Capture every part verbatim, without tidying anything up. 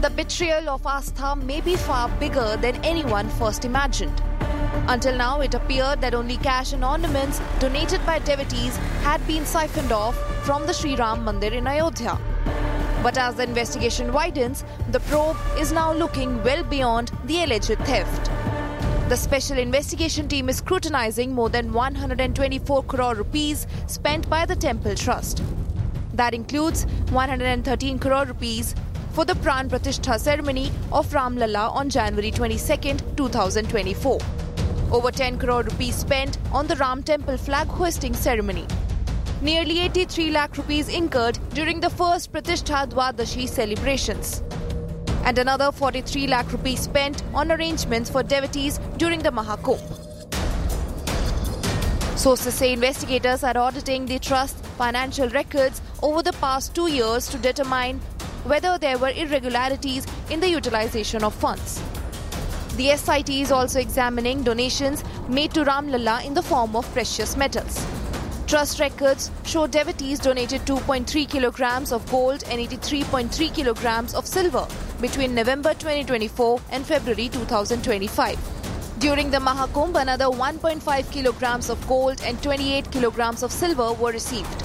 The betrayal of Astha may be far bigger than anyone first imagined. Until now, it appeared that only cash and ornaments donated by devotees had been siphoned off from the Sri Ram Mandir in Ayodhya. But as the investigation widens, the probe is now looking well beyond the alleged theft. The special investigation team is scrutinizing more than one hundred twenty-four crore rupees spent by the temple trust. That includes one hundred thirteen crore rupees for the Pran Pratishtha ceremony of Ram Lalla on January twenty-second, twenty twenty-four. Over ten crore rupees spent on the Ram Temple flag hoisting ceremony. Nearly eighty-three lakh rupees incurred during the first Pratishtha Dwadashi celebrations. And another forty-three lakh rupees spent on arrangements for devotees during the Mahakumbh. Sources say investigators are auditing the trust's financial records over the past two years to determine whether there were irregularities in the utilization of funds. The S I T is also examining donations made to Ram Lalla in the form of precious metals. Trust records show devotees donated two point three kilograms of gold and eighty-three point three kilograms of silver between November twenty twenty-four and February twenty twenty-five. During the Mahakumbh, another one point five kilograms of gold and twenty-eight kilograms of silver were received.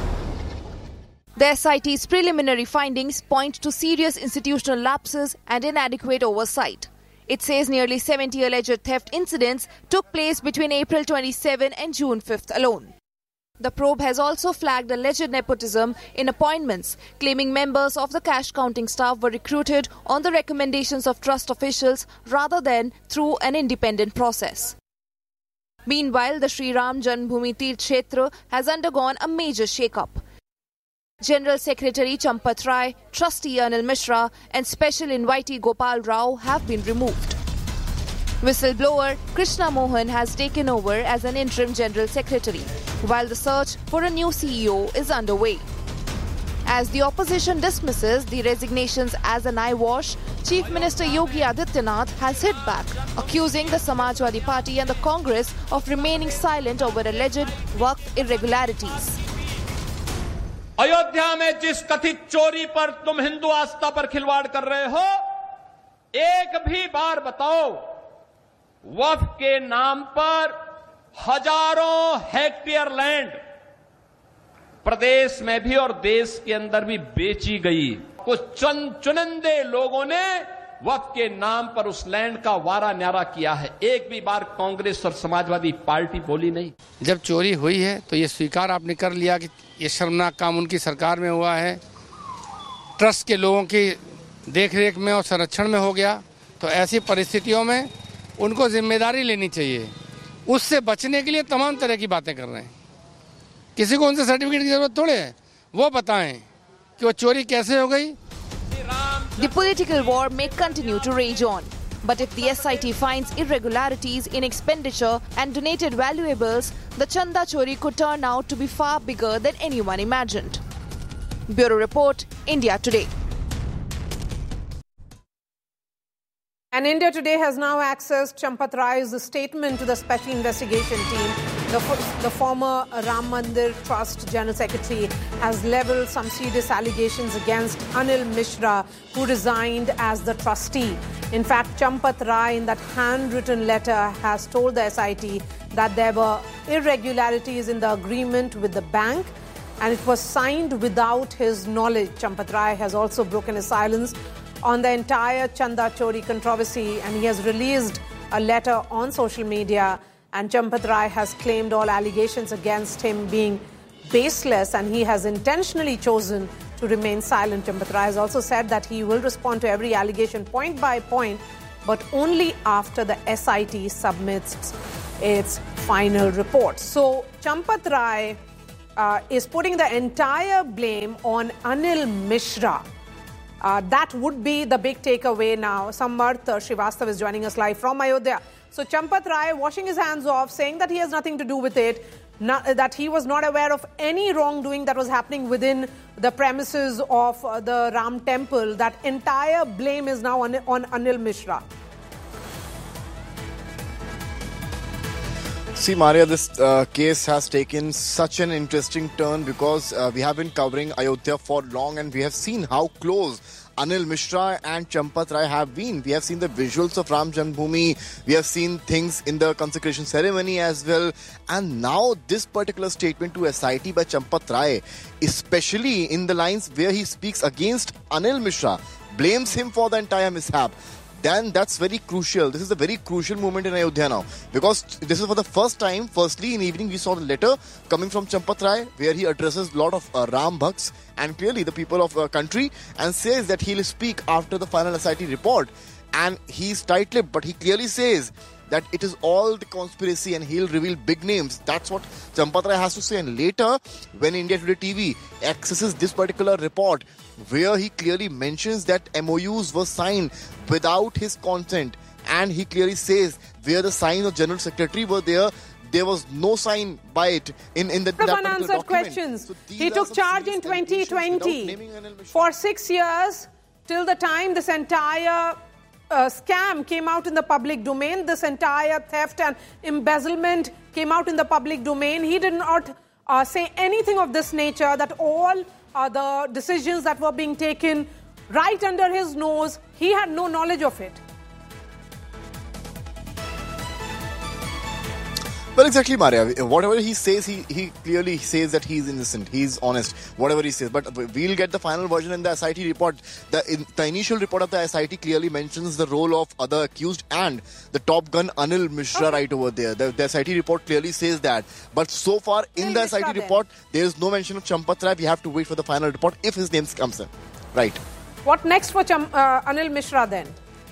The S I T's preliminary findings point to serious institutional lapses and inadequate oversight. It says nearly seventy alleged theft incidents took place between April twenty-seventh and June fifth alone. The probe has also flagged alleged nepotism in appointments, claiming members of the cash counting staff were recruited on the recommendations of trust officials rather than through an independent process. Meanwhile, the Sri Ram Janmabhoomi Tirth Kshetra has undergone a major shake-up. General Secretary Champat Rai, Trustee Anil Mishra and Special Invitee Gopal Rao have been removed. Whistleblower Krishna Mohan has taken over as an interim General Secretary, while the search for a new C E O is underway. As the opposition dismisses the resignations as an eyewash, Chief Minister Yogi Adityanath has hit back, accusing the Samajwadi Party and the Congress of remaining silent over alleged Waqf irregularities. Ayodhya में जिस कथित चोरी पर तुम हिंदू आस्था पर खिलवाड़ कर रहे हो, एक भी बार बताओ वक्फ के नाम पर हजारों हेक्टेयर लैंड प्रदेश में भी और देश के अंदर भी बेची गई। कुछ चंद चुनिंदे लोगों ने वक्फ के नाम पर उस लैंड का वारा न्यारा किया है। एक भी बार कांग्रेस और समाजवादी पार्टी बोली नहीं। जब चोरी हुई है तो ये स्वीकार आपने कर लिया कि ये शर्मनाक काम उनकी सरकार में हुआ है, ट्रस्ट के लोगों की देखरेख में और संरक्षण में हो गया, तो ऐसी परिस्थितियों में उनको जिम्मेदारी लेनी चाहिए। उससे बचने के लिए तमाम तरह की बातें कर रहे हैं। किसी को उनसे सर्टिफिकेट की जरूरत थोड़े है, वो बताएं कि वो चोरी कैसे हो गई। The political war may continue to rage on, but if the S I T finds irregularities in expenditure and donated valuables, the Chanda Chori could turn out to be far bigger than anyone imagined. Bureau Report, India Today. And India Today has now accessed Champat Rai's statement to the Special Investigation Team. The, the former Ram Mandir Trust General Secretary has levelled some serious allegations against Anil Mishra, who resigned as the trustee. In fact, Champat Rai, in that handwritten letter, has told the S I T that there were irregularities in the agreement with the bank and it was signed without his knowledge. Champat Rai has also broken his silence on the entire Chanda Chori controversy, and he has released a letter on social media, and Champat Rai has claimed all allegations against him being baseless, and he has intentionally chosen to remain silent. Champat Rai has also said that he will respond to every allegation point by point, but only after the S I T submits its final report. So Champat Rai uh, is putting the entire blame on Anil Mishra. Uh, that would be the big takeaway now. Samarth Srivastava is joining us live from Ayodhya. So Champat Rai washing his hands off, saying that he has nothing to do with it, not, that he was not aware of any wrongdoing that was happening within the premises of uh, the Ram Temple. That entire blame is now on, on Anil Mishra. See, Maria, this uh, case has taken such an interesting turn because uh, we have been covering Ayodhya for long and we have seen how close Anil Mishra and Champat Rai have been. We have seen the visuals of Ram Janmabhoomi. We have seen things in the consecration ceremony as well. And now this particular statement to S I T by Champat Rai, especially in the lines where he speaks against Anil Mishra, blames him for the entire mishap. Then that's very crucial. This is a very crucial moment in Ayodhya now, because this is for the first time. Firstly, in the evening, we saw the letter coming from Champat Rai, where he addresses a lot of uh, Ram Bhakts and clearly the people of uh, country, and says that he'll speak after the final S I T report. And he's tight-lipped, but he clearly says that it is all the conspiracy and he'll reveal big names. That's what Champat Rai has to say. And later, when India Today T V accesses this particular report, where he clearly mentions that M O Us were signed without his consent, and he clearly says where the signs of General Secretary were there, there was no sign by it in, in the, that particular unanswered document. questions. So he took charge in twenty twenty. For six years, till the time this entire uh, scam came out in the public domain, this entire theft and embezzlement came out in the public domain, he did not uh, say anything of this nature, that all uh, the decisions that were being taken right under his nose, he had no knowledge of it. Well, exactly, Maria. Whatever he says, he, he clearly says that he's innocent. He's honest. Whatever he says. But we'll get the final version in the S I T report. The, in, the initial report of the S I T clearly mentions the role of other accused and the top gun Anil Mishra right over there. The, the S I T report clearly says that. But so far in Anil the Mishra S I T there. report, there is no mention of Champat Rai. We have to wait for the final report if his name comes in. Right. What next for Cham- uh, Anil Mishra then?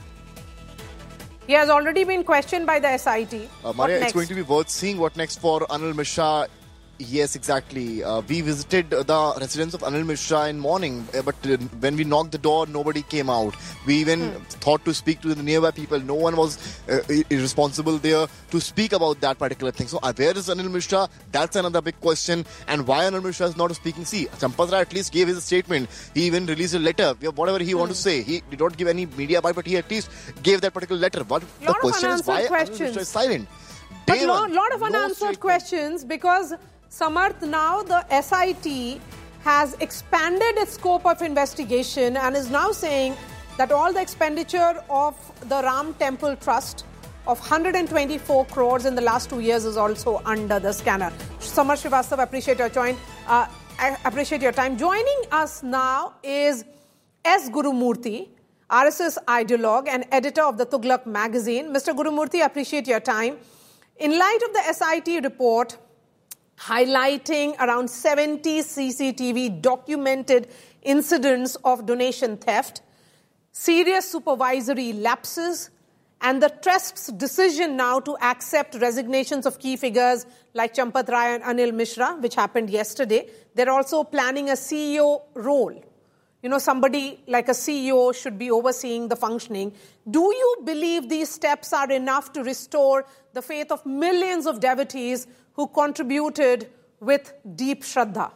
He has already been questioned by the S I T. Uh, Maria, it's going to be worth seeing what next for Anil Mishra. Yes, exactly. Uh, we visited the residence of Anil Mishra in morning, uh, but uh, when we knocked the door, nobody came out. We even hmm. thought to speak to the nearby people. No one was uh, irresponsible there to speak about that particular thing. So, uh, where is Anil Mishra? That's another big question. And why Anil Mishra is not speaking? See, Champat Rai at least gave his statement. He even released a letter. Whatever he hmm. wanted to say, he did not give any media bite, but he at least gave that particular letter. But the question is why questions. Anil Mishra is silent. But a lot, lot of unanswered no questions, because Samarth, now the S I T has expanded its scope of investigation and is now saying that all the expenditure of the Ram Temple Trust of one hundred twenty-four crores in the last two years is also under the scanner. Samar Srivastava, appreciate your join. Uh, I appreciate your time. Joining us now is S. Gurumurthy, R S S ideologue and editor of the Tughlaq magazine. Mister Gurumurthy, appreciate your time. In light of the S I T report highlighting around seventy C C T V documented incidents of donation theft, serious supervisory lapses, and the Trust's decision now to accept resignations of key figures like Champat Rai and Anil Mishra, which happened yesterday, they're also planning a C E O role. You know, somebody like a C E O should be overseeing the functioning. Do you believe these steps are enough to restore the faith of millions of devotees who contributed with deep Shraddha?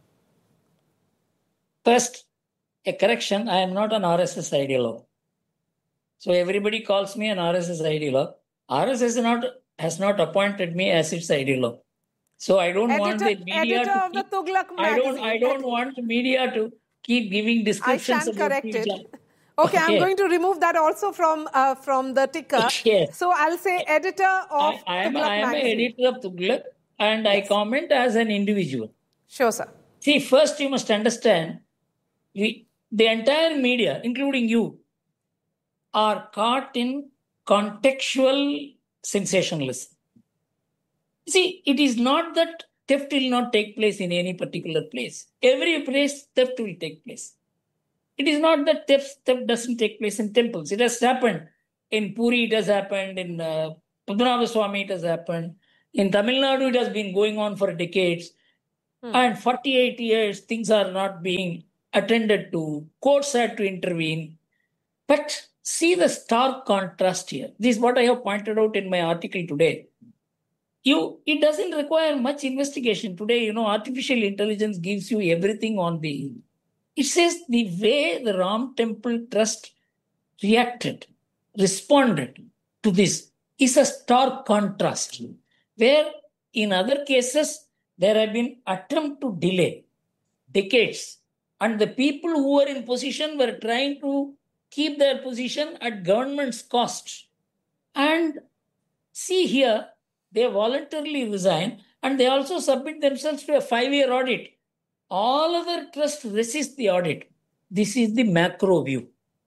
First, a correction. I am not an R S S ideologue. So everybody calls me an R S S ideologue. R S S not, has not appointed me as its ideologue. So I don't editor, want the media editor to of keep, the Tughlaq I don't, magazine. I don't want media to keep giving descriptions. I shan't about correct each it. other. Okay, Okay. I'm going to remove that also from uh, from the ticker. Yes. So I'll say editor of I, I am, Tughlaq I am an magazine. editor of Tughlaq, and Yes. I comment as an individual. Sure, sir. See, first you must understand, we, the entire media, including you, are caught in contextual sensationalism. See, it is not that theft will not take place in any particular place. Every place, theft will take place. It is not that theft, theft doesn't take place in temples. It has happened. In Puri, it has happened. In uh, Padmanabha Swami, it has happened. In Tamil Nadu, it has been going on for decades. Hmm. And forty-eight years, things are not being attended to. Courts had to intervene. But see the stark contrast here. This is what I have pointed out in my article today. You, it doesn't require much investigation. Today, you know, artificial intelligence gives you everything on the... It says the way the Ram Temple Trust reacted, responded to this is a stark contrast. Where in other cases, there have been attempt to delay decades And the people who were in position were trying to keep their position at government's cost. And see here, they voluntarily resign and they also submit themselves to a five-year audit. All other trusts resist the audit. This is the macro view.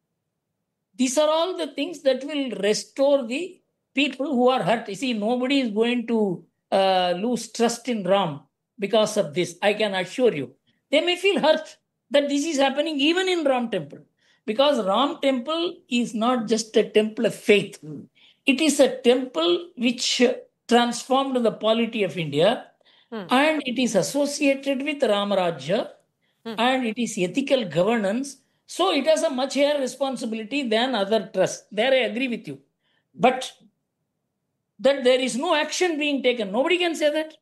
These are all the things that will restore the people who are hurt. You see, nobody is going to uh, lose trust in Ram because of this. I can assure you. They may feel hurt that this is happening even in Ram Temple. Because Ram Temple is not just a temple of faith. It is a temple which transformed the polity of India. Hmm. And it is associated with Ramarajya. Hmm. And it is ethical governance. So it has a much higher responsibility than other trusts. There I agree with you. But that there is no action being taken. Nobody can say that.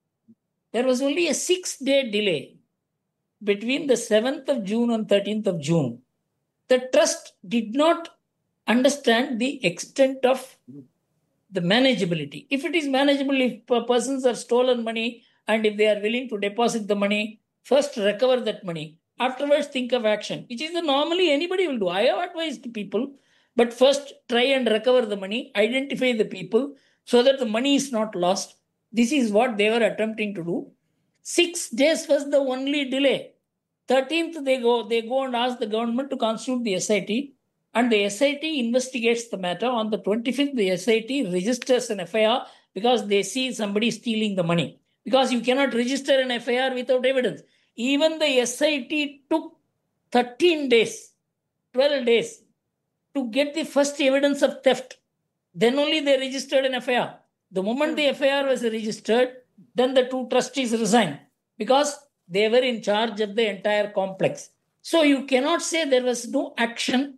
There was only a six-day delay between the seventh of June and thirteenth of June. The trust did not understand the extent of the manageability. If it is manageable, if persons have stolen money and if they are willing to deposit the money, first recover that money. Afterwards, think of action, which is the normally anybody will do. I have advised people, but first try and recover the money, identify the people so that the money is not lost. This is what they were attempting to do. Six days was the only delay. thirteenth, they go, they go and ask the government to constitute the S I T, and the S I T investigates the matter. On the twenty-fifth, the S I T registers an F I R because they see somebody stealing the money. Because you cannot register an F I R without evidence. Even the S I T took thirteen days, twelve days to get the first evidence of theft. Then only they registered an F I R. The moment the F I R was registered, then the two trustees resigned because they were in charge of the entire complex. So you cannot say there was no action.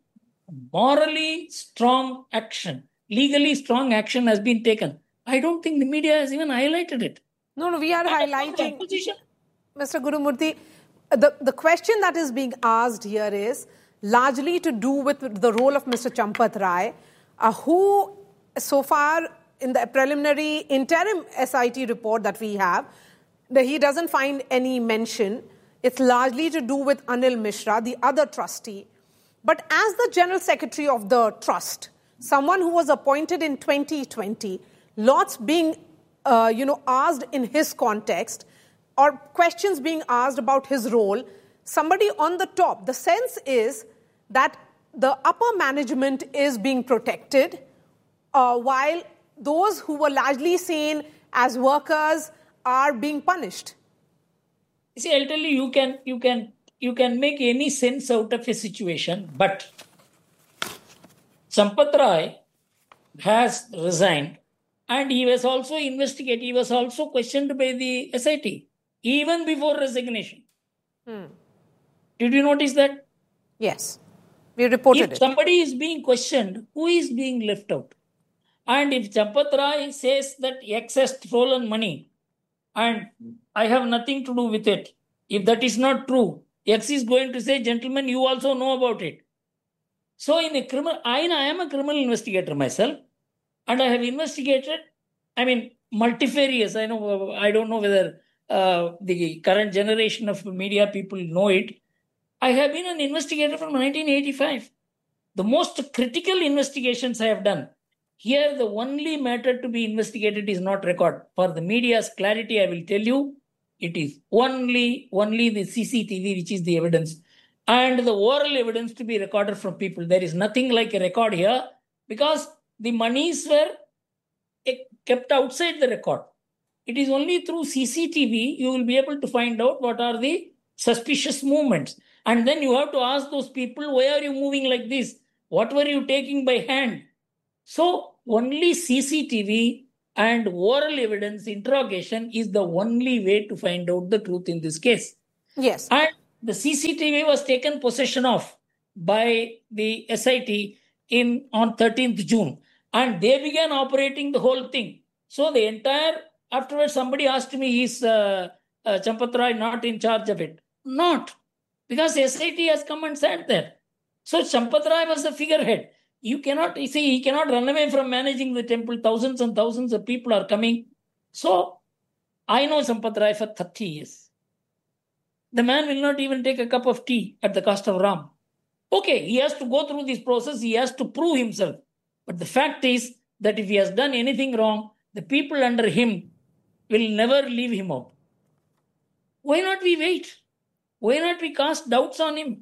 Morally strong action, legally strong action has been taken. I don't think the media has even highlighted it. No, no, we are highlighting. Mister Gurumurthy, the, the question that is being asked here is largely to do with the role of Mister Champat Rai, uh, who so far in the preliminary interim S I T report that we have, that he doesn't find any mention. It's largely to do with Anil Mishra, the other trustee. But as the General Secretary of the Trust, someone who was appointed in twenty twenty, lots being uh, you know, asked in his context, or questions being asked about his role, somebody on the top, the sense is that the upper management is being protected, uh, while those who were largely seen as workers are being punished. See, I'll tell you, you can, you can, you can make any sense out of a situation, but Champat Rai has resigned and he was also investigated, he was also questioned by the S I T, even before resignation. Hmm. Did you notice that? Yes, we reported if it. If somebody is being questioned, who is being left out? And if Champat Rai says that X has stolen money and I have nothing to do with it, if that is not true, X is going to say, gentlemen, you also know about it. So in a criminal, I, I am a criminal investigator myself, and I have investigated, I mean, multifarious. I know, I don't know whether uh, the current generation of media people know it. I have been an investigator from nineteen eighty-five. The most critical investigations I have done. Here, the only matter to be investigated is not record. For the media's clarity, I will tell you, it is only, only the C C T V, which is the evidence, and the oral evidence to be recorded from people. There is nothing like a record here because the monies were kept outside the record. It is only through C C T V you will be able to find out what are the suspicious movements. And then you have to ask those people, why are you moving like this? What were you taking by hand? So only C C T V and oral evidence interrogation is the only way to find out the truth in this case. Yes. And the C C T V was taken possession of by the S I T in on thirteenth June. And they began operating the whole thing. So the entire, afterwards somebody asked me, is uh, uh, Champat Rai not in charge of it? Not. Because S I T has come and sat there. So Champat Rai was the figurehead. You cannot, you see, he cannot run away from managing the temple. Thousands and thousands of people are coming. So I know Champat Rai for thirty years. the man will not even take a cup of tea at the cost of Ram. Okay, he has to go through this process, he has to prove himself. But the fact is that if he has done anything wrong, the people under him will never leave him out. Why not we wait? Why not we cast doubts on him?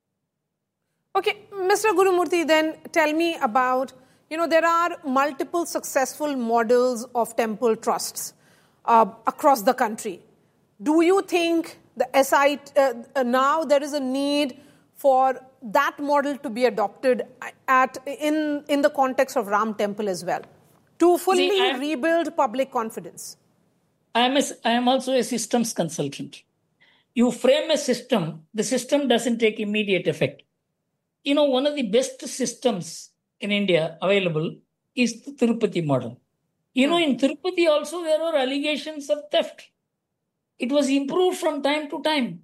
Okay, Mister Gurumurthy, then tell me about, you know, there are multiple successful models of temple trusts uh, across the country. Do you think the S I T, uh, now there is a need for that model to be adopted at in, in the context of Ram Temple as well, to fully See, rebuild public confidence? I am, a, I am also a systems consultant. You frame a system, the system doesn't take immediate effect. You know, one of the best systems in India available is the Tirupati model. You know, in Tirupati also there were allegations of theft. It was improved from time to time.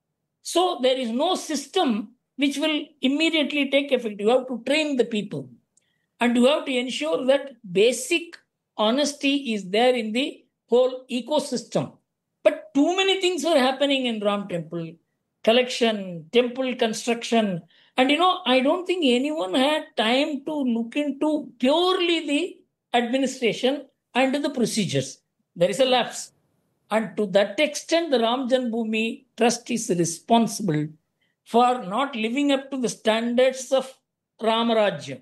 So there is no system which will immediately take effect. You have to train the people. And you have to ensure that basic honesty is there in the whole ecosystem. But too many things were happening in Ram Temple. Collection, temple construction. And, you know, I don't think anyone had time to look into purely the administration and the procedures. There is a lapse. And to that extent, the Ram Janmabhoomi Trust is responsible for not living up to the standards of Ramarajyam.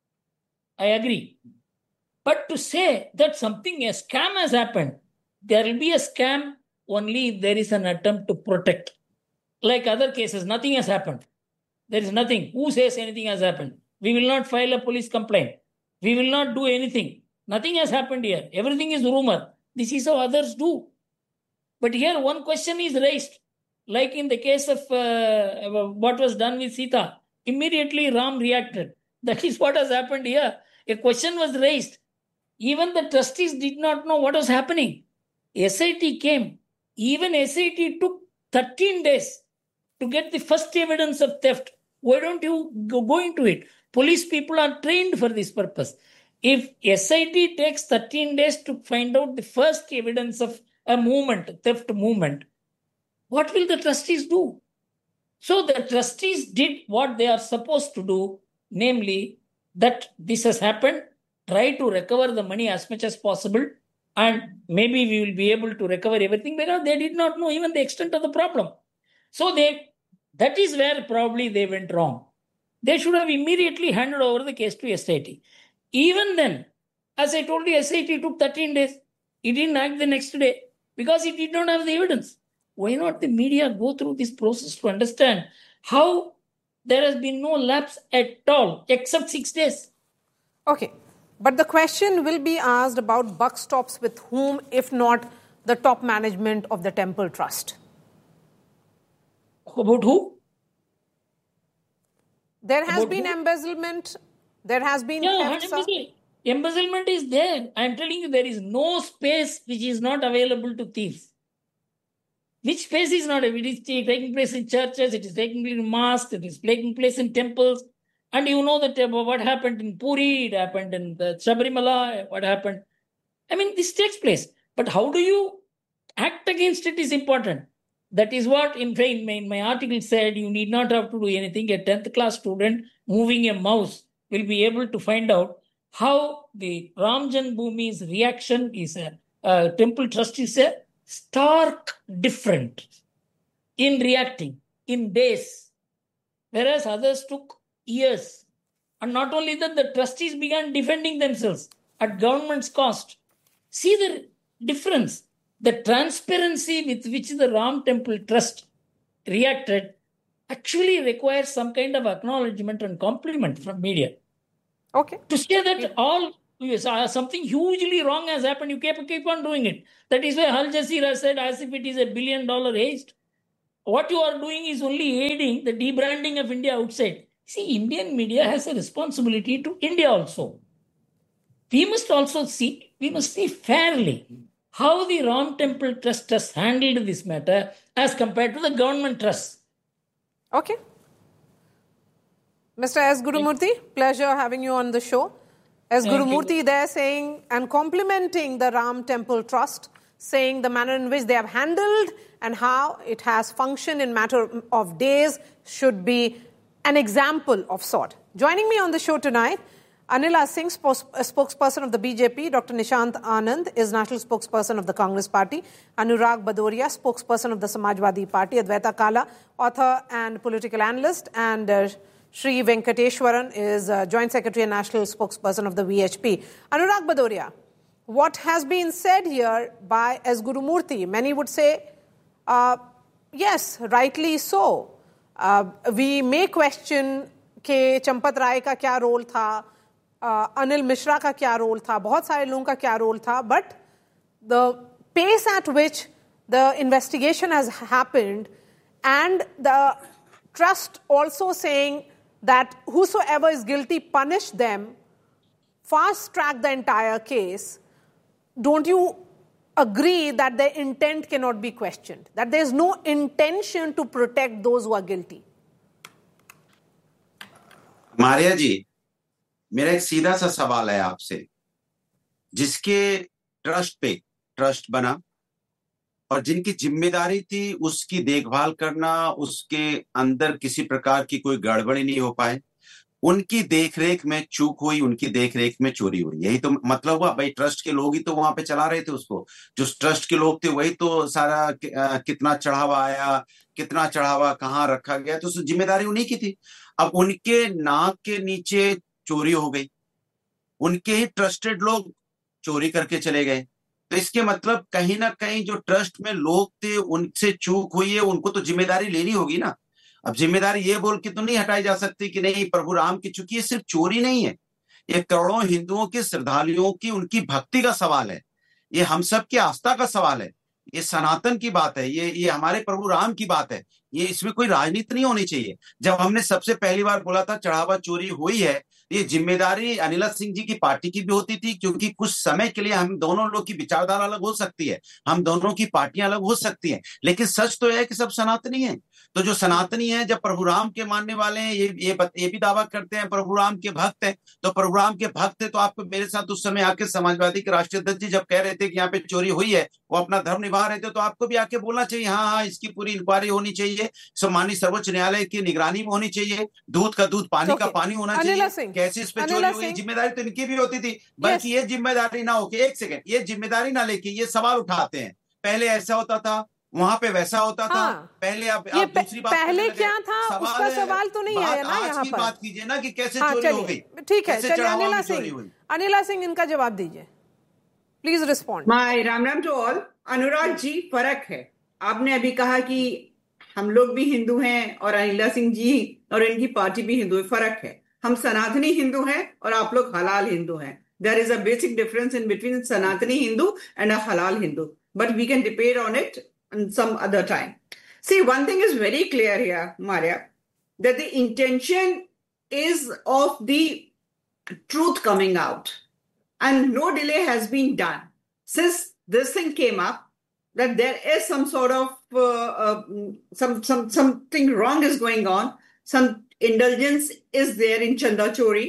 I agree. But to say that something, a scam has happened, there will be a scam only if there is an attempt to protect. Like other cases, nothing has happened. There is nothing. Who says anything has happened? We will not file a police complaint. We will not do anything. Nothing has happened here. Everything is rumor. This is how others do. But here one question is raised. Like in the case of uh, what was done with Sita. Immediately Ram reacted. That is what has happened here. A question was raised. Even the trustees did not know what was happening. S I T came. Even S I T took thirteen days to get the first evidence of theft. Why don't you go into it? Police people are trained for this purpose. If S I T takes thirteen days to find out the first evidence of a movement, theft movement, what will the trustees do? So the trustees did what they are supposed to do, namely that this has happened, try to recover the money as much as possible, and maybe we will be able to recover everything, because they did not know even the extent of the problem. So they, that is where probably they went wrong. They should have immediately handed over the case to S I T. Even then, as I told you, S I T took thirteen days. It didn't act the next day because it did not have the evidence. Why not the media go through this process to understand how there has been no lapse at all, except six days? Okay. But the question will be asked about buck stops with whom, if not the top management of the Temple Trust. About who? There has About been who? embezzlement. There has been Yeah, theft. embezzlement. Embezzlement is there. I am telling you, there is no space which is not available to thieves. Which space is not available? It is taking place in churches, it is taking place in mosques, it is taking place in temples. And you know that what happened in Puri, it happened in the Sabrimala, what happened. I mean, this takes place. But how do you act against it is important. That is what in my, in my article said, you need not have to do anything. A tenth class student moving a mouse will be able to find out how the Ram Janmabhoomi's reaction is a uh, temple trust is a stark different in reacting in days, whereas others took years. And not only that, the trustees began defending themselves at government's cost. See the difference. The transparency with which the Ram Temple Trust reacted actually requires some kind of acknowledgement and compliment from media. Okay. To say that all yes, uh, something hugely wrong has happened, you keep, keep on doing it. That is why Al Jazeera said as if it is a billion dollar heist. What you are doing is only aiding the debranding of India outside. See, Indian media has a responsibility to India also. We must also see, we must see fairly how the Ram Temple Trust has handled this matter as compared to the government trust. Okay. Mister S. Gurumurthy, pleasure having you on the show. S. Thank Gurumurthy you. there saying and complimenting the Ram Temple Trust, saying the manner in which they have handled and how it has functioned in matter of days should be an example of sort. Joining me on the show tonight, Anila Singh, spokesperson of the B J P, Doctor Nishant Anand is national spokesperson of the Congress Party, Anurag Bhadoria, spokesperson of the Samajwadi Party, Advaita Kala, author and political analyst, and uh, Sri Venkateshwaran is uh, joint secretary and national spokesperson of the V H P. Anurag Bhadoria, what has been said here by S. Gurumurthy, many would say, uh, yes, rightly so. Uh, we may question कि चंपत राय का क्या role था, uh, Anil Mishra का क्या role था, बहुत सारे लोगों का क्या रोल था, but the pace at which the investigation has happened and the trust also saying that whosoever is guilty, punish them, fast track the entire case, don't you agree that their intent cannot be questioned, that there is no intention to protect those who are guilty? Maria जी, मेरा एक सीधा सा सवाल है आपसे, जिसके trust पे trust बना और जिनकी जिम्मेदारी थी उसकी देखभाल करना, उसके अंदर किसी प्रकार की कोई गड़बड़ी नहीं हो पाए, उनकी देखरेख में चूक हुई, उनकी देखरेख में चोरी हुई, यही तो मतलब हुआ। भाई ट्रस्ट के लोग ही तो वहां पे चला रहे थे उसको, जो ट्रस्ट के लोग थे वही तो सारा आ, कितना चढ़ावा आया, कितना चढ़ावा कहाँ रखा गया, तो जिम्मेदारी उन्हीं की थी। अब उनके नाक के नीचे चोरी हो गई, उनके ही ट्रस्टेड लोग चोरी करके चले गए, तो इसके मतलब कहीं ना कहीं जो ट्रस्ट में लोग थे उनसे चूक हुई है, उनको तो जिम्मेदारी लेनी होगी ना। अब जिम्मेदारी ये बोल के तो नहीं हटाई जा सकती कि नहीं प्रभु राम की, चूंकि ये सिर्फ चोरी नहीं है, ये करोड़ों हिंदुओं के श्रद्धालुओं की उनकी भक्ति का सवाल है, ये हम सब की आस्था का सवाल है, ये सनातन की बात है, ये ये हमारे प्रभु राम की बात है, ये इसमें कोई राजनीति नहीं होनी चाहिए। जब हमने सबसे पहली बार बोला था चढ़ावा चोरी हुई है, ये जिम्मेदारी अनिला सिंह जी की पार्टी की भी होती थी, क्योंकि कुछ समय के लिए हम दोनों लोग की विचारधारा अलग हो सकती है, हम दोनों की पार्टियां अलग हो सकती हैं, लेकिन सच तो है कि सब सनातनी हैं। तो जो सनातनी हैं, जब प्रभु राम के मानने वाले हैं, ये ये ये भी दावा करते हैं प्रभु राम के भक्त हैं, तो प्रभु राम के भक्त है तो आपको मेरे साथ उस समय आके समाजवादी के राष्ट्रीय अध्यक्ष जी जब कह रहे थे कि यहाँ पे चोरी हुई है, वो अपना धर्म निभा रहे थे, तो आपको भी आके बोलना चाहिए हाँ हाँ इसकी पूरी इंक्वायरी होनी चाहिए, सम्मानित सर्वोच्च न्यायालय की निगरानी में होनी चाहिए, दूध का दूध पानी okay. का पानी होना चाहिए, कैसे इस पे चोरी हुई, जिम्मेदारी तो इनकी भी होती थी। बल्कि ये जिम्मेदारी ना होके, एक सेकंड, ये जिम्मेदारी ना लेके ये सवाल उठाते हैं, पहले ऐसा होता था, वहां पे वैसा होता था, हाँ। पहले आप, आप दूसरी बात पहले क्या था उसका सवाल तो नहीं आया ना यहाँ पर। बात कीजिए ना कि कैसे हाँ, चोरी हो गई। ठीक है, चलिए अनिला सिंह, अनिला सिंह इनका जवाब दीजिए, please respond. My Ram Ram to all. Anurag ji, फर्क है, आपने अभी कहा कि हम लोग भी हिंदू हैं और अनिला सिंह जी और इनकी पार्टी भी हिंदू है, फर्क है, हम सनातनी हिंदू हैं और आप लोग हलाल हिंदू हैं। There is a basic difference in between सनातनी हिंदू एंड अ हलाल Hindu, but we can debate on it some other time. See, one thing is very clear here, Maria, that the intention is of the truth coming out, and no delay has been done since this thing came up, that there is some sort of uh, uh, some some something wrong is going on, some indulgence is there in Chanda Chori.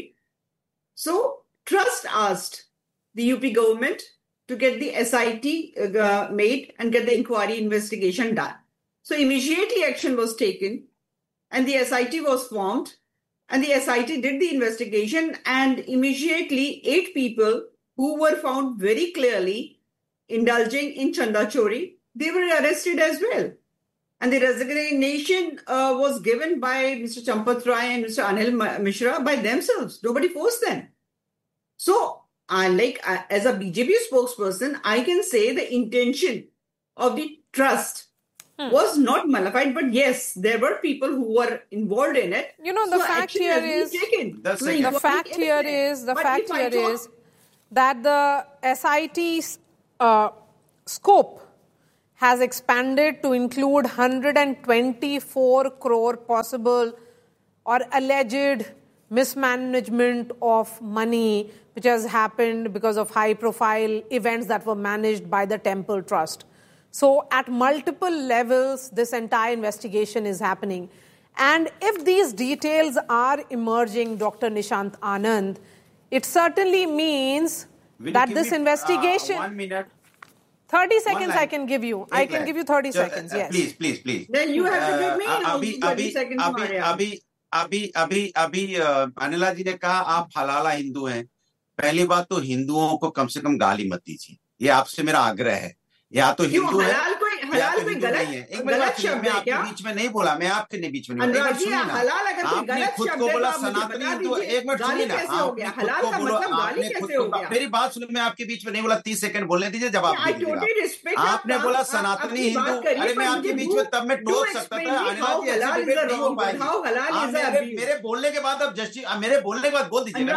So trust asked the U P government to get the S I T uh, made and get the inquiry investigation done. So immediately action was taken and the S I T was formed and the S I T did the investigation, and immediately eight people who were found very clearly indulging in Chanda Chori, they were arrested as well. And the resignation uh, was given by Mister Champat Rai and Mister Anil Mishra by themselves. Nobody forced them. So I like, uh, as a B J P spokesperson, I can say the intention of the trust hmm. was not nullified, but yes, there were people who were involved in it. You know, the so fact here is, the, the fact here is, the but fact here talk, is that the S I T's uh, scope has expanded to include one hundred twenty-four crore possible or alleged mismanagement of money which has happened because of high-profile events that were managed by the Temple Trust. So at multiple levels, this entire investigation is happening. And if these details are emerging, Doctor Nishant Anand, it certainly means Will that this me, investigation... Uh, one minute. thirty seconds I can give you. I can give you thirty seconds, yes. Please, please, please. Then you have to give me uh, now अभी thirty अभी seconds, अभी Maria. अभी अभी अभी अभी अनिला जी ने कहा आप हलाला हिंदू हैं। पहली बात तो हिंदुओं को कम से कम गाली मत दीजिए, ये आपसे मेरा आग्रह है। या तो हिंदू है या तो हिंदू नहीं है। एक गलत शब्द मैं आपके बीच में नहीं बोला, मैं आपके नहीं बीच में नहीं बोला। आपने खुद को बोला सनातनी हिंदू। एक मिनट सुनिए ना, आपने खुद को बोला, आपने खुद को, मेरी बात सुनिए, मैं आपके बीच में नहीं बोला। तीस सेकंड बोलने दीजिए, जवाब दीजिएगा। आपने बोला सनातनी हिंदू, अरे मैं आपके बीच में तब मैं टोक सकता था। अनिला जी ऐसी डिबेट नहीं हो पाएगी। मेरे बोलने के बाद अब जस्टिस, मेरे बोलने के बाद बोल दीजिए।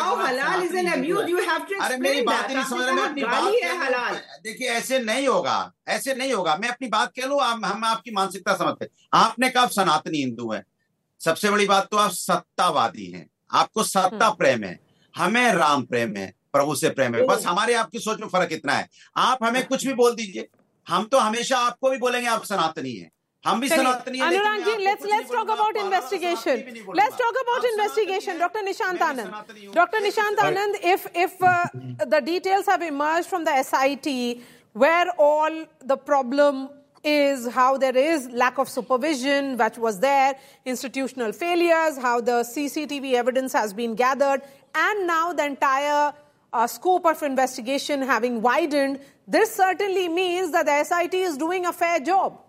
अरे मेरी बात नहीं समझ रहे, मैं अपनी बात, देखिए ऐसे नहीं होगा, ऐसे नहीं होगा। मैं अपनी बात कह लूं, हम आपकी मानसिकता समझते। आपने कहा सनातनी हिंदू है, सबसे बड़ी बात तो आप सत्तावादी हैं, आपको सत्ता प्रेम है, हमें राम प्रेम है, प्रभु से प्रेम है। बस हमारे आपकी सोच में फर्क इतना है। आप हमें कुछ भी बोल दीजिए, हम तो हमेशा आपको भी बोलेंगे आप सनातनी हैं, हम भी सनातनी हैं। Anurag ji, let's let's talk about investigation. Let's talk about investigation. Doctor Nishant Anand. Doctor Nishant Anand, if if uh, the details have emerged from the S I T, where all the problem is, how there is lack of supervision, which was there, institutional failures, how the C C T V evidence has been gathered, and now the entire uh, scope of investigation having widened, this certainly means that the S I T is doing a fair job.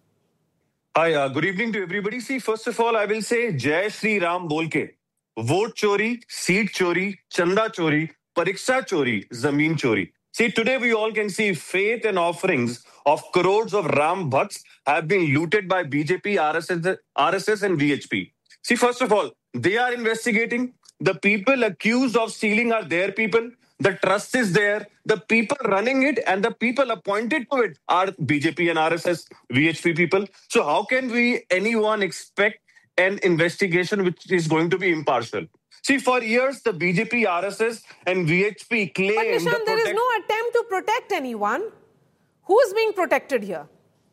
Hi, uh, good evening to everybody. See, first of all, I will say Jai Shri Ram bolke. Vote chori, seat chori, chanda chori, pariksha chori, zameen chori. See, today we all can see faith and offerings of crores of Ram Bhakts have been looted by B J P, R S S, R S S and V H P. See, first of all, they are investigating. The people accused of stealing are their people. The trust is there. The people running it and the people appointed to it are B J P and R S S, V H P people. So how can we, anyone, expect an investigation which is going to be impartial? See, for years, the B J P, R S S and V H P claim... But Nishant, the there is no attempt to protect anyone. Who is being protected here?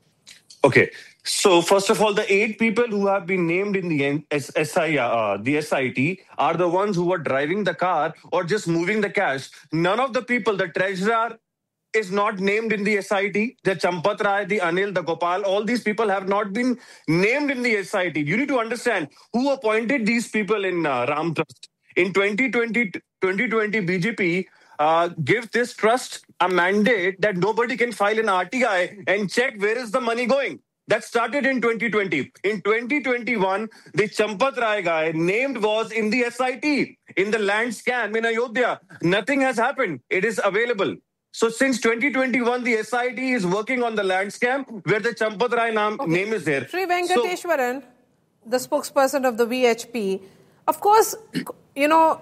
Okay. So, first of all, the eight people who have been named in the S I, uh, the S I T are the ones who were driving the car or just moving the cash. None of the people, the treasurer is not named in the S I T. The Champat Rai, the Anil, the Gopal, all these people have not been named in the S I T. You need to understand who appointed these people in uh, Ram Trust. In twenty twenty, twenty twenty, B J P uh, gave this trust a mandate that nobody can file an R T I and check where is the money going. That started in twenty twenty. In twenty twenty-one, the Champat Rai guy named was in the S I T, in the land scam in Ayodhya. Nothing has happened. It is available. So since twenty twenty-one, the S I T is working on the land scam where the Champat Rai naam, okay. name is there. Sri Venkateshwaran, so, the spokesperson of the V H P, of course, you know,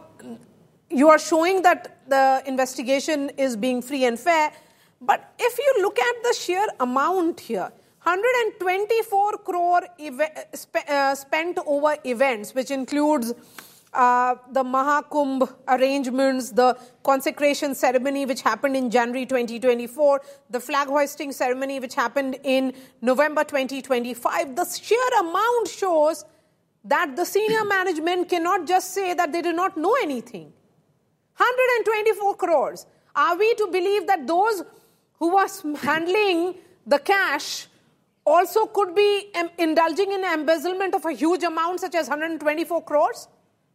you are showing that the investigation is being free and fair. But if you look at the sheer amount here, one hundred twenty-four crore ev- sp- uh, spent over events, which includes uh, the Mahakumbh arrangements, the consecration ceremony, which happened in January twenty twenty-four, the flag hoisting ceremony, which happened in November twenty twenty-five. The sheer amount shows that the senior management cannot just say that they did not know anything. one hundred twenty-four crores. Are we to believe that those who were handling the cash also could be um, indulging in embezzlement of a huge amount such as one hundred twenty-four crores?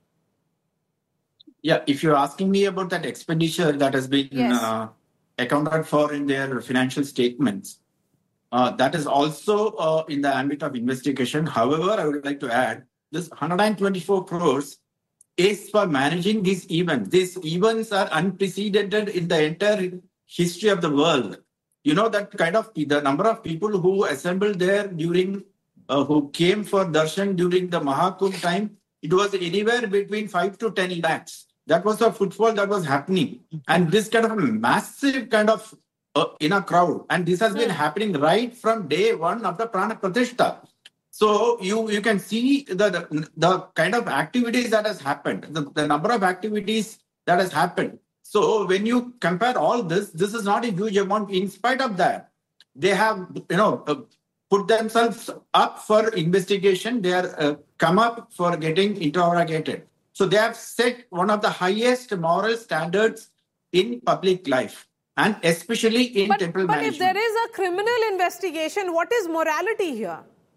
Yeah, if you're asking me about that expenditure that has been yes. uh, accounted for in their financial statements, uh, that is also uh, in the ambit of investigation. However, I would like to add, this one hundred twenty-four crores is for managing these events. These events are unprecedented in the entire history of the world. You know that kind of the number of people who assembled there during, uh, who came for darshan during the Mahakumbh time, it was anywhere between five to ten lakhs. That was the footfall that was happening. And this kind of a massive kind of uh, in a crowd. And this has been mm. happening right from day one of the Prana Pratishtha. So you, you can see the, the, the kind of activities that has happened, the, the number of activities that has happened. So when you compare all this, this is not a huge amount. In spite of that, they have, you know, uh, put themselves up for investigation. They are uh, come up for getting interrogated. So they have set one of the highest moral standards in public life. and especially in but, temple but management. If there is a criminal investigation, what is morality here?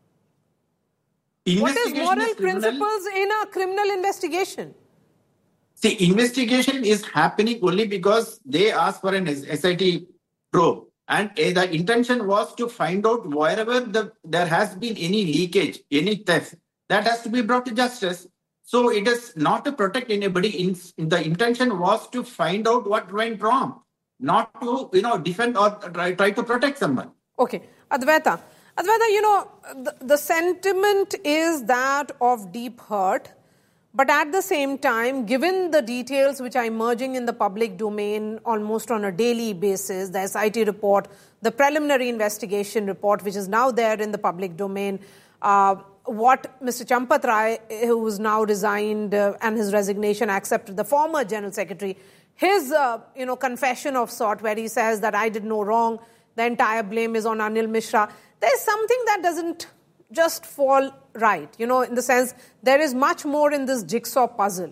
What is moral is principles in a criminal investigation? See, investigation is happening only because they asked for an S I T probe. And uh, the intention was to find out wherever the, there has been any leakage, any theft, that has to be brought to justice. So it is not to protect anybody. In, in the intention was to find out what went wrong, not to, you know, defend or try, try to protect someone. Okay. Advaita. Advaita, you know, the, the sentiment is that of deep hurt. But at the same time, given the details which are emerging in the public domain almost on a daily basis, the S I T report, the preliminary investigation report, which is now there in the public domain, uh, what Mister Champath Rai, who is now resigned uh, and his resignation accepted, the former General Secretary, his uh, you know confession of sort where he says that I did no wrong, the entire blame is on Anil Mishra. There's something that doesn't just fall right, you know, in the sense there is much more in this jigsaw puzzle.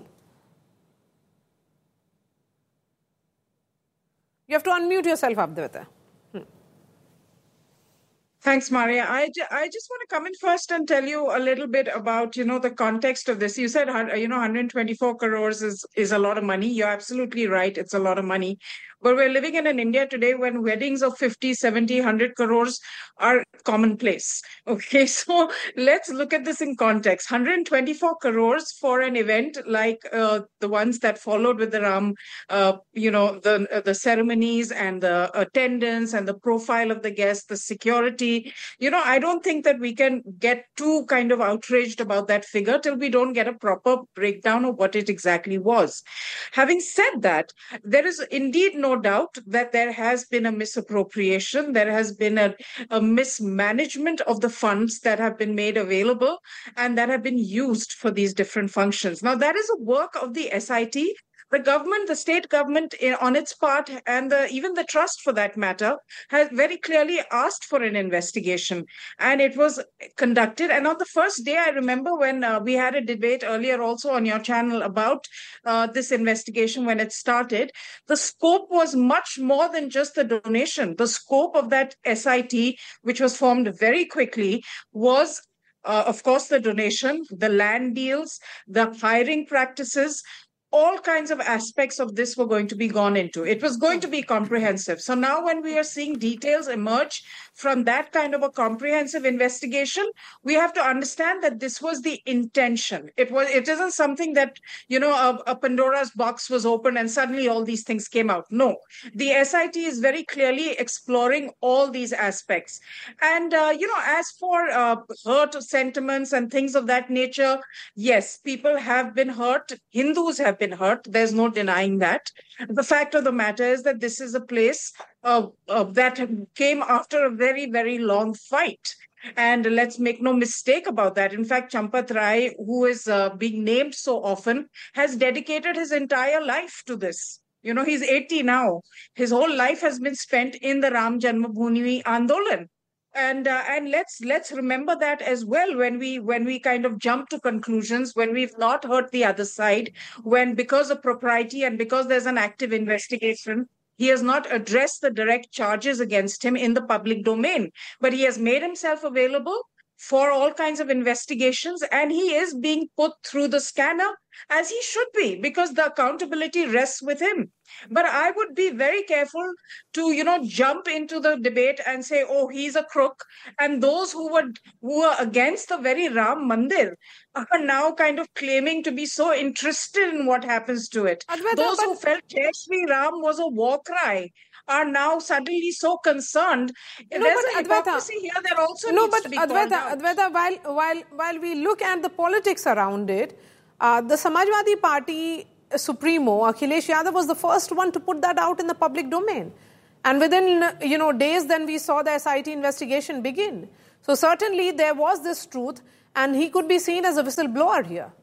You have to unmute yourself, Advaita. Hmm. Thanks, Maria. I, I just want to come in first and tell you a little bit about, you know, the context of this. You said, you know, one hundred twenty-four crores is, is a lot of money. You're absolutely right. It's a lot of money. But we're living in an India today when weddings of fifty, seventy, one hundred crores are commonplace. Okay, so let's look at this in context. one hundred twenty-four crores for an event like uh, the ones that followed with the Ram, uh, you know, the, uh, the ceremonies and the attendance and the profile of the guests, the security. You know, I don't think that we can get too kind of outraged about that figure till we don't get a proper breakdown of what it exactly was. Having said that, there is indeed no doubt that there has been a misappropriation, there has been a, a mismanagement of the funds that have been made available and that have been used for these different functions. Now, that is a work of the S I T. The government, the state government on its part, and the, even the trust for that matter, has very clearly asked for an investigation. And it was conducted. And on the first day, I remember when uh, we had a debate earlier also on your channel about uh, this investigation when it started, the scope was much more than just the donation. The scope of that S I T, which was formed very quickly, was uh, of course, the donation, the land deals, the hiring practices, all kinds of aspects of this were going to be gone into. It was going to be comprehensive. So now when we are seeing details emerge from that kind of a comprehensive investigation, we have to understand that this was the intention. It was. It isn't something that, you know, a, a Pandora's box was opened and suddenly all these things came out. No, the S I T is very clearly exploring all these aspects. And, uh, you know, as for uh, hurt sentiments and things of that nature, yes, people have been hurt. Hindus have been hurt. There's no denying that. The fact of the matter is that this is a place uh, uh, that came after a very, very long fight. And let's make no mistake about that. In fact, Champath Rai, who is uh, being named so often, has dedicated his entire life to this. You know, he's eighty now. His whole life has been spent in the Ram Janmabhoomi Andolan. And uh, and let's let's remember that as well when we when we kind of jump to conclusions, when we've not heard the other side, when because of propriety and because there's an active investigation, he has not addressed the direct charges against him in the public domain, but he has made himself available for all kinds of investigations, and he is being put through the scanner as he should be, because the accountability rests with him. But I would be very careful to, you know, jump into the debate and say, oh, he's a crook. And those who were who were against the very Ram Mandir are now kind of claiming to be so interested in what happens to it. Advaita, those but... who felt Jai Shri Ram was a war cry are now suddenly so concerned. No, There's but a hypocrisy here that also no, needs but to be Advaita, called out. Advaita, while, while, while we look at the politics around it, uh, the Samajwadi Party Supremo, Akhilesh Yadav, was the first one to put that out in the public domain. And within, you know, days, then we saw the S I T investigation begin. So certainly there was this truth, and he could be seen as a whistleblower here.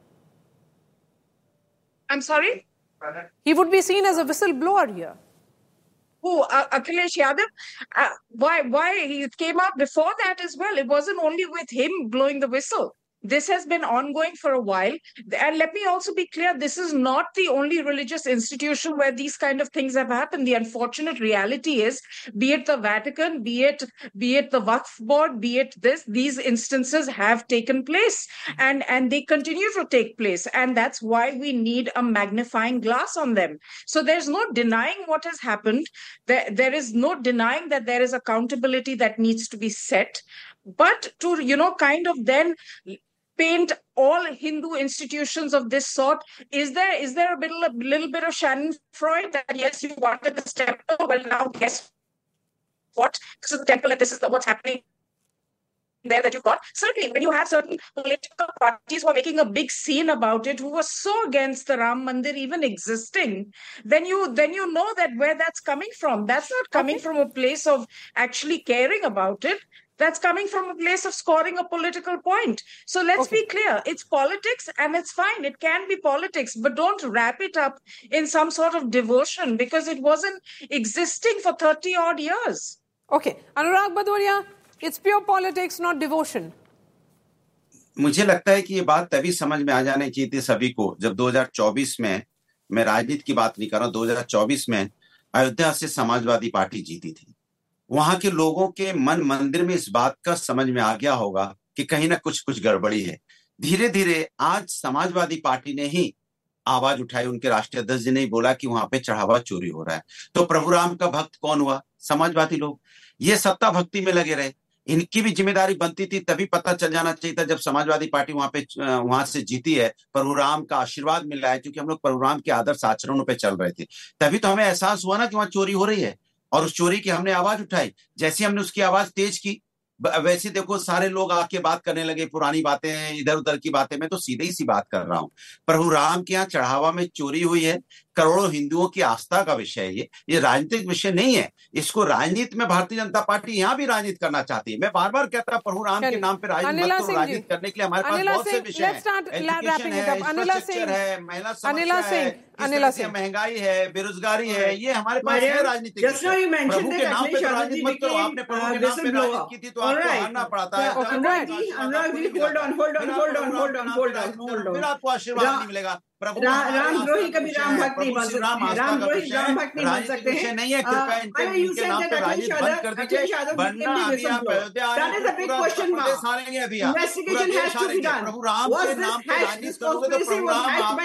I'm sorry? He would be seen as a whistleblower here. Who, uh, Akhilesh Yadav? Uh, why, why? He came out before that as well. It wasn't only with him blowing the whistle. This has been ongoing for a while. And let me also be clear, this is not the only religious institution where these kind of things have happened. The unfortunate reality is, be it the Vatican, be it be it the Waqf board, be it this, these instances have taken place and, and they continue to take place. And that's why we need a magnifying glass on them. So there's no denying what has happened. There, there is no denying that there is accountability that needs to be set. But to, you know, kind of then paint all Hindu institutions of this sort, is there is there a little, a little bit of Schadenfreude that, yes, you wanted this temple, well, now guess what? This is the temple and this is the, what's happening there that you've got. Certainly, when you have certain political parties who are making a big scene about it, who were so against the Ram Mandir even existing, then you then you know that where that's coming from. That's not coming okay. from a place of actually caring about it. That's coming from a place of scoring a political point. So let's okay. be clear. It's politics and it's fine. It can be politics, but don't wrap it up in some sort of devotion because it wasn't existing for thirty odd years. Okay. Anurag Bhadoria, it's pure politics, not devotion. मुझे लगता है कि ये बात तभी समझ में आ जानी चाहिए थी सभी को जब दो हज़ार चौबीस में, मैं राजनीति की बात नहीं कर रहा हूं, दो हज़ार चौबीस में अयोध्या से समाजवादी पार्टी जीती थी। वहां के लोगों के मन मंदिर में इस बात का समझ में आ गया होगा कि कहीं ना कुछ कुछ गड़बड़ी है। धीरे धीरे आज समाजवादी पार्टी ने ही आवाज उठाई, उनके राष्ट्रीय अध्यक्ष जी ने ही बोला कि वहां पे चढ़ावा चोरी हो रहा है। तो प्रभु राम का भक्त कौन हुआ? समाजवादी लोग। ये सत्ता भक्ति में लगे रहे। इनकी भी जिम्मेदारी बनती थी, तभी पता चल जाना चाहिए था जब समाजवादी पार्टी वहां पे वहां से जीती है, प्रभु राम का आशीर्वाद मिल रहा है, क्योंकि हम लोग प्रभु राम के आदर्श आचरणों पे चल रहे थे। तभी तो हमें एहसास हुआ ना कि वहां चोरी हो रही है और उस चोरी की हमने आवाज उठाई। जैसे हमने उसकी आवाज तेज की, वैसे देखो सारे लोग आके बात करने लगे, पुरानी बातें, इधर उधर की बातें। मैं तो सीधे ही सी बात कर रहा हूं, प्रभु राम के यहाँ चढ़ावा में चोरी हुई है। करोड़ों हिंदुओं की आस्था का विषय है ये ये राजनीतिक विषय नहीं है। इसको राजनीति में भारतीय जनता पार्टी यहाँ भी राजनीति करना चाहती है। मैं बार बार कहता हूँ प्रभु राम के नाम पे राजनीति राजनीति करने के लिए हमारे पास बहुत से विषय हैं। एजुकेशन है, इंफ्रास्ट्रक्चर है, महिला समस्या है, महंगाई है, बेरोजगारी है, ये हमारे पास है राजनीति। प्रभु के नाम पे राजनीति मत करो। आपने प्रभु के नाम पे राजनीति की थी तो आपको हारना पड़ता है। फिर आपको आशीर्वाद नहीं मिलेगा। रामद्रोही कभी राम भक्त नहीं बन सकते, रामद्रोही राम भक्त नहीं बन सकते हैं। नहीं है, कृपया इनके नाम पे राजनीति बंद कर दीजिए, वरना अभी आप Ayodhya investigation has to be done. प्रभु राम के नाम पे राजनीति करोगे तो प्रभु राम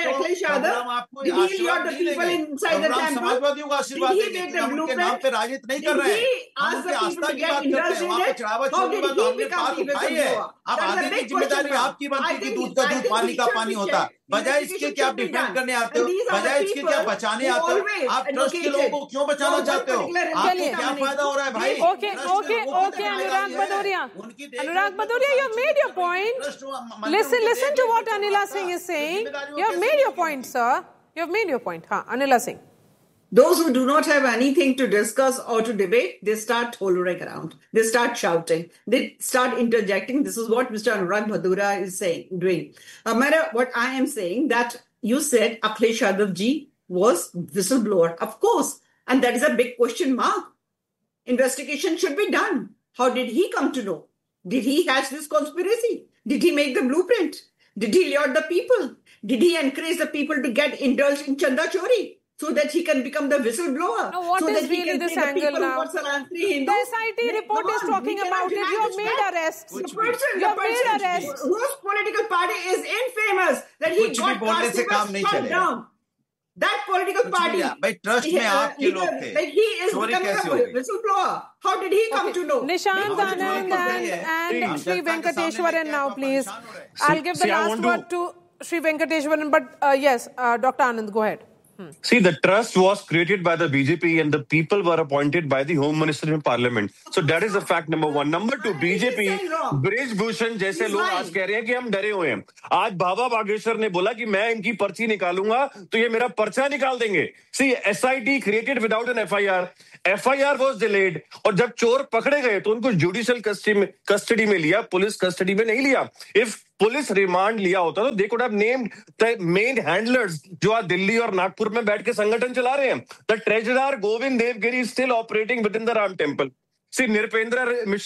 आपको आशीर्वाद नहीं देंगे। समाजवादियों का आशीर्वाद देंगे, उनके नाम पे राजनीति नहीं कर रहे हैं, उनकी आस्था की बात करते हैं। वहां पे चढ़ावा चोरी का तो हमने बात उठाई है। अब आगे की जिम्मेदारी आपकी बनती थी, दूध का दूध पानी का पानी होता। बजाय इसके कि आप डिफेंड करने आते हो, बजाय इसके कि आप बचाने आते हो, आप ट्रस्ट के लोगों को क्यों बचाना चाहते हो? आपको क्या फायदा हो रहा है भाई? Okay okay okay Anurag Bhadauria, Anurag Bhadauria, you have made your point. Listen, listen to what Anila Singh is saying. You have made your point, sir. You have made your point. हाँ, Anila Singh. Those who do not have anything to discuss or to debate, they start hollering around. They start shouting. They start interjecting. This is what Mister Anurag Bhadoria is saying, doing. No matter what I am saying, that you said Akhilesh Yadav ji was whistleblower. Of course. And that is a big question mark. Investigation should be done. How did he come to know? Did he hatch this conspiracy? Did he make the blueprint? Did he lure the people? Did he encourage the people to get indulged in Chanda Chori? So that he can become the whistleblower. Now, what so is that really he can this angle now? The S I T report is talking about it. You have made arrests. The person, you the have made person arrests. whose political party is infamous that he got Carcibus shut down. That political party. भाई trust में आपके लोग थे. Like he is becoming a whistleblower. How did he come okay. to know? Nishant Anand and, and Sri Venkateshwaran now, please. I'll give the last word to Sri Venkateshwaran, but uh, yes, uh, Doctor Anand, go ahead. Hmm. See, the trust was created by the B J P and the people were appointed by the Home Minister in Parliament. So that is the fact number one. Number two, B J P, bridge Bhushan जैसे लोग आज कह रहे हैं कि हम डरे हुए हैं. आज बाबा बागेश्वर ने बोला कि मैं इनकी पर्ची निकालूंगा तो ये मेरा पर्चा निकाल देंगे. See, S I T created without an F I R. F I R was delayed. और जब चोर पकड़े गए तो उनको जुडिशियल कस्टडी में कस्टडी में लिया, पुलिस कस्टडी में नहीं लिया. If पुलिस रिमांड लिया होता तो they could have named the main handlers जो आज दिल्ली और नागपुर में बैठ के संगठन चला रहे हैं. The treasurer Govind Devgiri still operating with in the Ram temple. C Nripendra Mishra,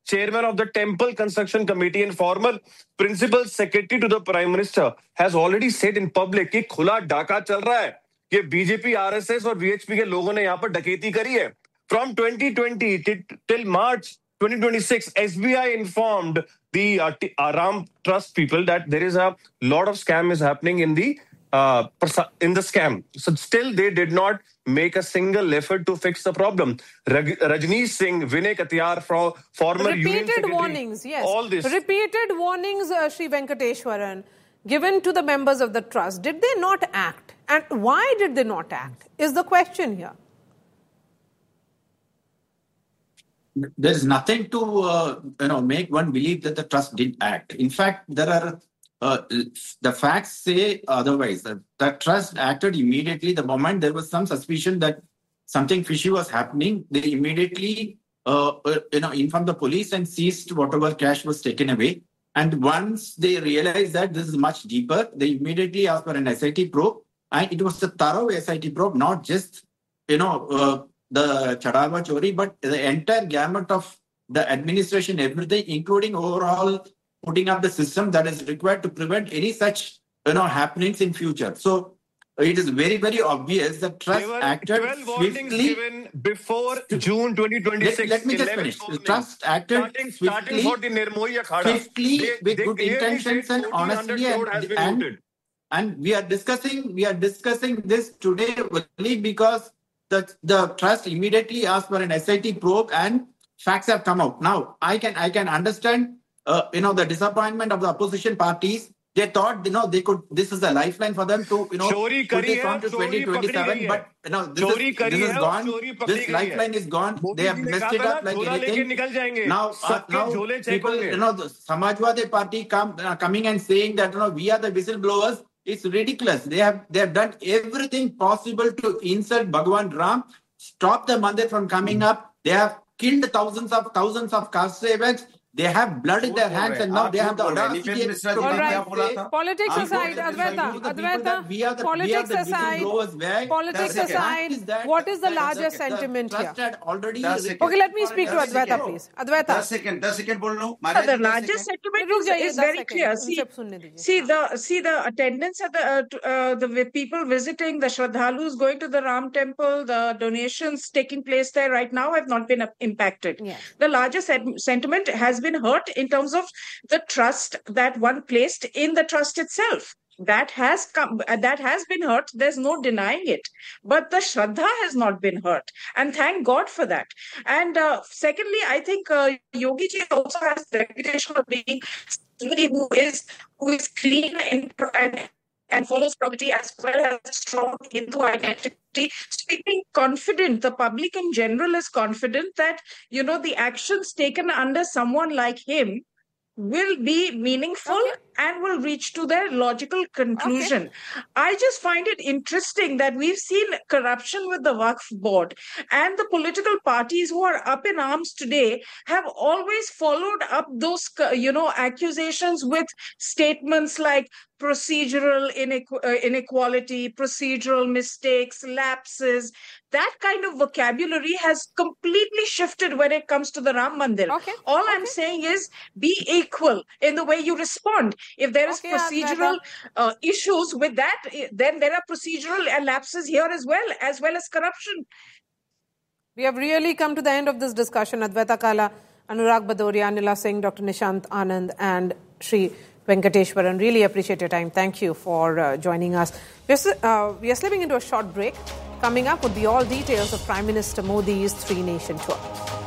chairman of the Temple Construction Committee and former principal secretary to the Prime Minister, has already said in public कि खुला डाका चल रहा है, कि बीजेपी, आरएसएस और वीएचपी के लोगों ने यहाँ पर डकैती करी है. From twenty twenty till March twenty twenty-six, S B I informed the uh, T- uh, Ram Trust people that there is a lot of scam is happening in the uh, in the scam. So still they did not make a single effort to fix the problem. Raj- Rajneesh Singh, Vinay Katiyar, from former Union Repeated Secretary, warnings, yes. all this. Repeated warnings, uh, Sri Venkateshwaran, given to the members of the trust. Did they not act? And why did they not act? Is the question here. There is nothing to uh, you know make one believe that the trust did act. In fact, there are uh, the facts say otherwise. The, the trust acted immediately the moment there was some suspicion that something fishy was happening. They immediately uh, uh, you know informed the police and seized whatever cash was taken away. And once they realized that this is much deeper, they immediately asked for an S I T probe, and it was a thorough S I T probe, not just you know. Uh, the Chadawa Chori, but the entire gamut of the administration, everything, including overall putting up the system that is required to prevent any such, you know, happenings in future. So it is very, very obvious that trust There were acted twelve warnings swiftly. given before June twenty twenty-six. Let, let me just finish. The trust acted starting, swiftly, starting for the Nirmohi Akhada. swiftly They- with they good clearly intentions said and fourteen hundred honestly, crore has and, been and, voted. and we are discussing, we are discussing this today only because The, the trust immediately asked for an S I T probe and facts have come out. Now, I can I can understand, uh, you know, the disappointment of the opposition parties. They thought, you know, they could, this is a lifeline for them to, you know, चोरी put करी this है, on to चोरी twenty twenty-seven. पकड़ी गई है. But, you know, this चोरी is, करी this is है और gone. चोरी पकड़ी This गई है. lifeline is gone. Modi They have जी ने messed कहा it था up ना, like झोला लेके anything. निकल जाएंगे. Now, uh, सबके now झोले चेक people, होंगे. you know, the Samajwadi Party come, uh, coming and saying that, you know, we are the whistleblowers. It's ridiculous. They have they have done everything possible to insult Bhagwan Ram, stop the mandir from coming up. They have killed thousands of thousands of caste sevaks. They have blood in their hands, and now they have the audacity to All come right. and say, Politics "I'm aside, going to Advaita, tell the people Advaita, that we are the, we are politics the aside, whistleblowers." Where politics the fact aside, is that what is the the- larger the sentiment trust here? had already Okay, let me speak to Advaita, please. Advaita. दस second दस second बोल रहा हूँ Uh, the largest sentiment रुक is, जाइए is दस very second, clear. See, उनसे सुनने दीजिए. see the see the attendance at the uh, t- uh, the vi- people visiting, the Shraddhalus going to the Ram temple, the donations taking place there right now have not been uh, impacted. Yes. The largest sen- sentiment has been hurt in terms of the trust that one placed in the trust itself. That has come, uh, that has been hurt. There's no denying it. But the Shraddha has not been hurt. And thank God for that. And uh, secondly, I think uh, Yogi ji also has the reputation of being somebody who is, who is clean and, and, and follows probity as well as a strong Hindu identity. Speaking confident, the public in general is confident that, you know, the actions taken under someone like him will be meaningful Okay. and will reach to their logical conclusion. I just find it interesting that we've seen corruption with the Waqf board, and the political parties who are up in arms today have always followed up those, you know, accusations with statements like procedural inequ- uh, inequality, procedural mistakes, lapses. That kind of vocabulary has completely shifted when it comes to the Ram Mandir. Okay. All I'm saying is be equal in the way you respond. If there is Okay, procedural uh, issues with that, eh, then there are procedural lapses here as well, as well as corruption. We have really come to the end of this discussion. Advaita Kala, Anurag Bhadoria, Anila Singh, Doctor Nishant Anand, and Sri Venkateshwaran. Really appreciate your time. Thank you for uh, joining us. We're, uh, we are slipping into a short break. Coming up would be all details of Prime Minister Modi's three-nation tour.